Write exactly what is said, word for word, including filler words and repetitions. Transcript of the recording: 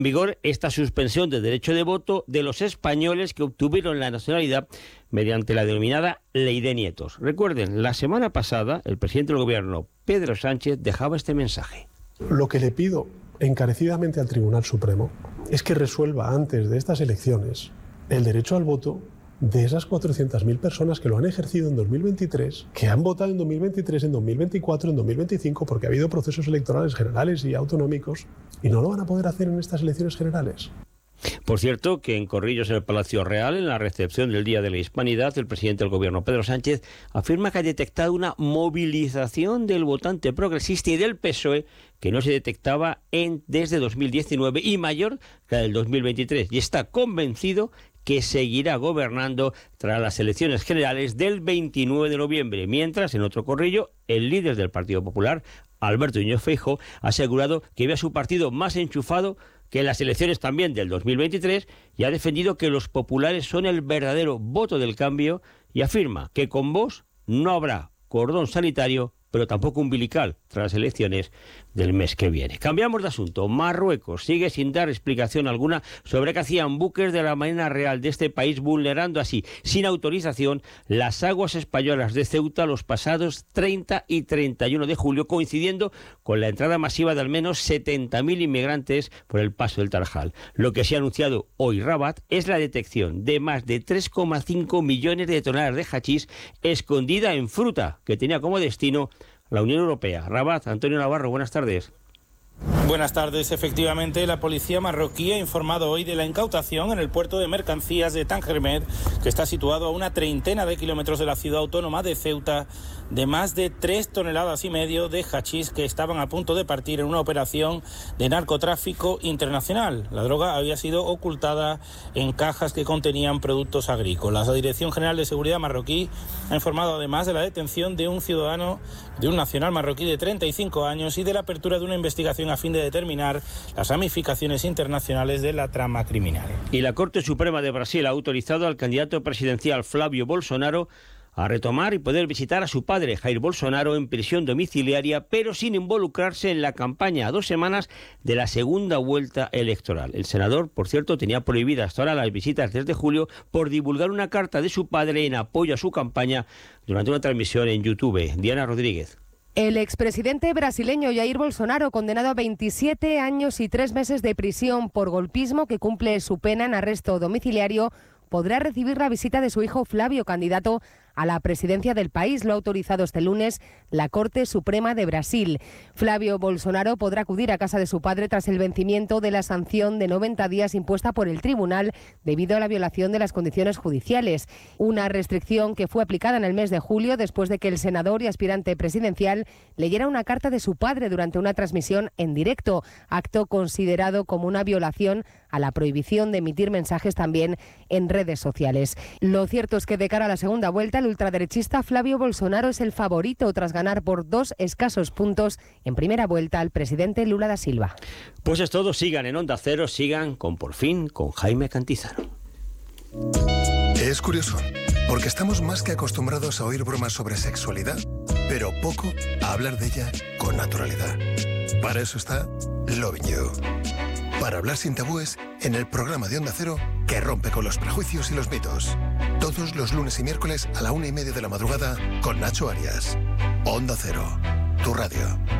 vigor esta suspensión de derecho de voto de los españoles que obtuvieron la nacionalidad mediante la denominada Ley de Nietos. Recuerden, la semana pasada el presidente del gobierno, Pedro Sánchez, dejaba este mensaje. Lo que le pido encarecidamente al Tribunal Supremo es que resuelva antes de estas elecciones el derecho al voto de esas cuatrocientas mil personas que lo han ejercido en dos mil veintitrés, que han votado en dos mil veintitrés, en dos mil veinticuatro, en dos mil veinticinco, porque ha habido procesos electorales generales y autonómicos, y no lo van a poder hacer en estas elecciones generales. Por cierto, que en Corrillos, en el Palacio Real, en la recepción del Día de la Hispanidad, el presidente del gobierno, Pedro Sánchez, afirma que ha detectado una movilización del votante progresista y del P S O E que no se detectaba en, desde dos mil diecinueve y mayor que la del dos mil veintitrés, y está convencido que seguirá gobernando tras las elecciones generales del veintinueve de noviembre, mientras, en otro corrillo, el líder del Partido Popular, Alberto Núñez Feijóo, ha asegurado que ve a su partido más enchufado que en las elecciones también del dos mil veintitrés y ha defendido que los populares son el verdadero voto del cambio y afirma que con Vox no habrá cordón sanitario, pero tampoco umbilical tras las elecciones del mes que viene. Cambiamos de asunto. Marruecos sigue sin dar explicación alguna sobre qué hacían buques de la Marina Real de este país, vulnerando así, sin autorización, las aguas españolas de Ceuta los pasados treinta y treinta y uno de julio, coincidiendo con la entrada masiva de al menos setenta mil inmigrantes por el paso del Tarjal. Lo que se ha anunciado hoy Rabat es la detección de más de tres coma cinco millones de toneladas de hachís escondida en fruta, que tenía como destino la Unión Europea. Rabat, Antonio Navarro, buenas tardes. Buenas tardes. Efectivamente, la policía marroquí ha informado hoy de la incautación en el puerto de mercancías de Tangermet, que está situado a una treintena de kilómetros de la ciudad autónoma de Ceuta, de más de tres toneladas y medio de hachís que estaban a punto de partir en una operación de narcotráfico internacional. La droga había sido ocultada en cajas que contenían productos agrícolas. La Dirección General de Seguridad marroquí ha informado además de la detención de un ciudadano, de un nacional marroquí de treinta y cinco años y de la apertura de una investigación a fin de determinar las ramificaciones internacionales de la trama criminal. Y la Corte Suprema de Brasil ha autorizado al candidato presidencial Flávio Bolsonaro a retomar y poder visitar a su padre, Jair Bolsonaro, en prisión domiciliaria, pero sin involucrarse en la campaña a dos semanas de la segunda vuelta electoral. El senador, por cierto, tenía prohibidas hasta ahora las visitas desde julio por divulgar una carta de su padre en apoyo a su campaña durante una transmisión en YouTube. Diana Rodríguez. El expresidente brasileño Jair Bolsonaro, condenado a veintisiete años y tres meses de prisión por golpismo, que cumple su pena en arresto domiciliario, podrá recibir la visita de su hijo Flávio, candidato a la presidencia del país. Lo ha autorizado este lunes la Corte Suprema de Brasil. Flávio Bolsonaro podrá acudir a casa de su padre tras el vencimiento de la sanción de noventa días impuesta por el tribunal debido a la violación de las condiciones judiciales. Una restricción que fue aplicada en el mes de julio después de que el senador y aspirante presidencial leyera una carta de su padre durante una transmisión en directo, acto considerado como una violación a la prohibición de emitir mensajes también en redes sociales. Lo cierto es que de cara a la segunda vuelta, el ultraderechista Flávio Bolsonaro es el favorito tras ganar por dos escasos puntos en primera vuelta al presidente Lula da Silva. Pues es todo. Sigan en Onda Cero, sigan con Por Fin, con Jaime Cantizano. Es curioso, porque estamos más que acostumbrados a oír bromas sobre sexualidad, pero poco a hablar de ella con naturalidad. Para eso está Loving You. Para hablar sin tabúes en el programa de Onda Cero que rompe con los prejuicios y los mitos. Todos los lunes y miércoles a la una y media de la madrugada con Nacho Arias. Onda Cero, tu radio.